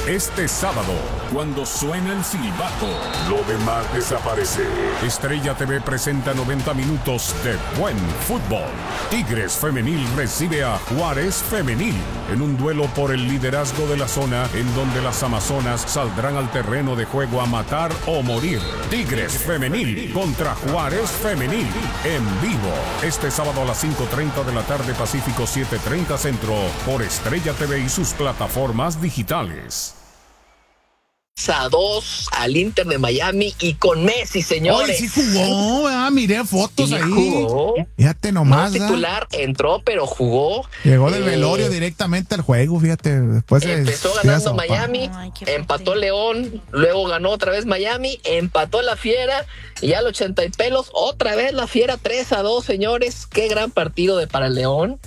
este sábado, cuando suena el silbato, lo demás desaparece. Estrella TV presenta 90 minutos de buen fútbol. Tigres Femenil recibe a Juárez Femenil en un duelo por el liderazgo de la zona, en donde las amazonas saldrán al terreno de juego a matar o morir. Tigres Femenil contra Juárez Femenil en vivo este sábado a las 5:30 de la tarde Pacífico, 7:30 Centro, por Estrella TV y sus plataformas digitales. A 2 al Inter de Miami y con Messi, señores. Hoy sí jugó, miré fotos Sí ahí. jugó. Fíjate nomás. No titular, entró, pero jugó. Llegó del velorio directamente al juego, fíjate. Después empezó ganando Miami, empató León, luego ganó otra vez Miami, empató la Fiera y ya al 80 y pelos, otra vez la Fiera 3-2, señores. Qué gran partido para el León.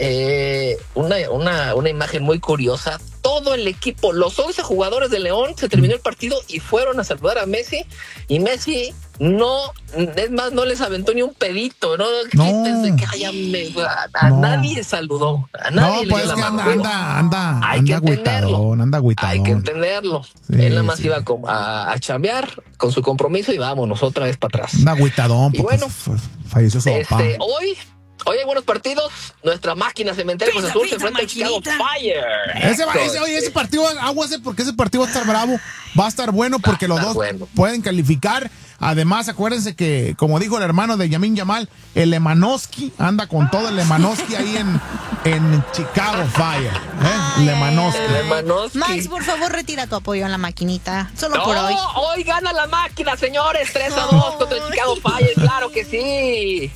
Una imagen muy curiosa. Todo el equipo, los 11 jugadores de León, se terminó el partido y fueron a saludar a Messi. Y Messi no les aventó ni un pedito, ¿no? Quítense, cállame. Nadie saludó. A nadie le dio la mano. Anda agüitadón. Hay que entenderlo. Sí, él nada más iba a chambear con su compromiso y vámonos otra vez para atrás. Anda agüitadón. Y bueno, falleció su papá. Hoy hay buenos partidos. Nuestra máquina cementera Cruz Azul se enfrenta al Chicago Fire. Ese partido, aguase porque ese partido va a estar bravo. Va a estar bueno porque los dos pueden calificar. Además, acuérdense que, como dijo el hermano de Yamin Yamal, el Lemanowski anda con todo el Lemanowski ahí en Chicago Fire. Lemanowski. Max, por favor, retira tu apoyo en la maquinita. Solo por hoy. Hoy gana la máquina, señores. 3-2 contra el Chicago Fire. Claro que sí.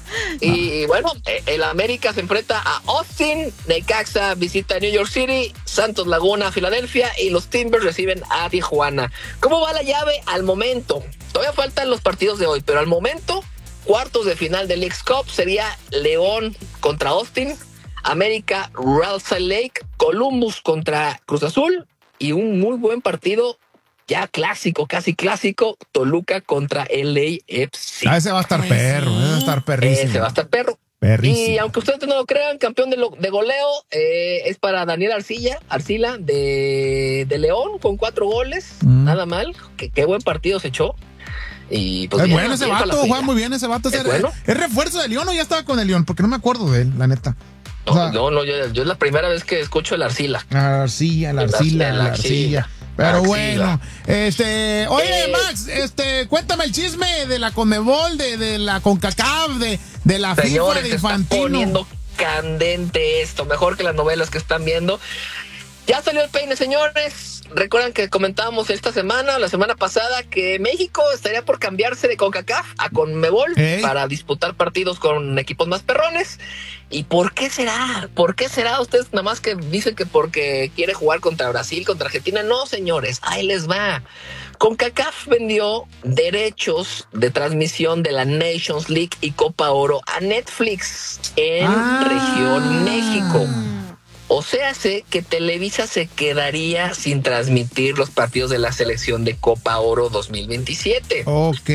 Y bueno, el América se enfrenta a Austin, Necaxa visita New York City, Santos Laguna, Filadelfia y los Timbers reciben a Tijuana. ¿Cómo va la llave al momento? Todavía faltan los partidos de hoy, pero al momento, cuartos de final del Leagues Cup sería León contra Austin, América, Real Salt Lake, Columbus contra Cruz Azul y un muy buen partido ya clásico, casi clásico, Toluca contra LAFC. Ese va a estar perro, va a estar perrísimo. Ese va a estar perro. Perrísimo. Y aunque ustedes no lo crean, campeón de goleo es para Daniel Arcila de León con 4 goles. Nada mal, qué buen partido se echó. Y pues es bueno ese vato, juega muy bien ese vato. ¿Es refuerzo de León o ya estaba con el León? Porque no me acuerdo de él, la neta. No, yo es la primera vez que escucho el Arcila. La Arcilla. Pero bueno, oye Max, cuéntame el chisme de la Conmebol, de la CONCACAF, de la FIFA, de Infantino. Está poniendo candente esto, mejor que las novelas que están viendo. Ya salió el peine, señores. Recuerdan que comentábamos la semana pasada, que México estaría por cambiarse de CONCACAF a CONMEBOL para disputar partidos con equipos más perrones. ¿Y por qué será? ¿Por qué será? Ustedes nada más que dicen que porque quiere jugar contra Brasil, contra Argentina. No, señores, ahí les va. CONCACAF vendió derechos de transmisión de la Nations League y Copa Oro a Netflix en Región México. O sea, sé que Televisa se quedaría sin transmitir los partidos de la selección de Copa Oro 2027. Ok.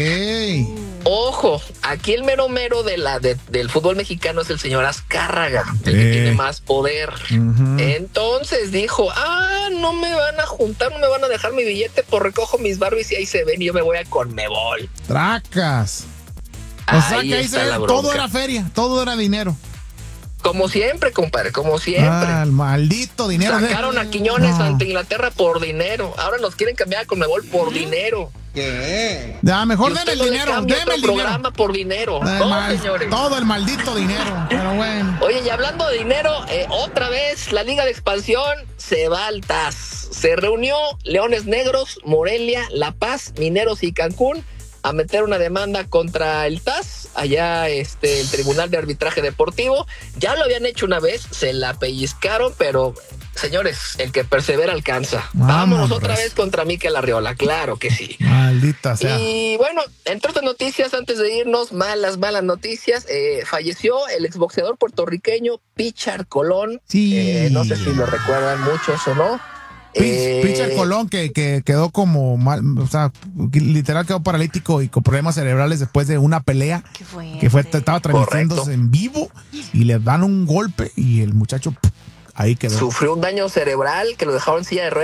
Ojo, aquí el mero del fútbol mexicano es el señor Azcárraga, el que tiene más poder. Entonces dijo, no me van a juntar, no me van a dejar mi billete, pues recojo mis Barbies y ahí se ven y yo me voy a Conmebol. Tracas. O sea que ahí todo era feria, todo era dinero. Como siempre, compadre, como siempre. El maldito dinero. Sacaron a Quiñones ante Inglaterra por dinero. Ahora nos quieren cambiar a Conmebol por dinero. ¿Qué? Ya, mejor deme el dinero. Deme el programa por dinero. Señores. Todo el maldito dinero. Pero bueno. Oye, y hablando de dinero, otra vez la Liga de Expansión se va al TAS. Se reunió Leones Negros, Morelia, La Paz, Mineros y Cancún a meter una demanda contra el TAS, allá el Tribunal de Arbitraje Deportivo. Ya lo habían hecho una vez, se la pellizcaron, pero señores, el que persevera alcanza. Vámonos otra vez contra Mikel Arriola, claro que sí. Maldita sea. Y bueno, entre otras noticias, antes de irnos, malas noticias, falleció el exboxeador puertorriqueño Pichar Colón. Sí. No sé si lo recuerdan muchos o no. Pichar Colón que quedó como mal, o sea, literal quedó paralítico y con problemas cerebrales después de una pelea estaba transmitiéndose en vivo y le dan un golpe y el muchacho ahí quedó. Sufrió un daño cerebral que lo dejaron en silla de ruedas.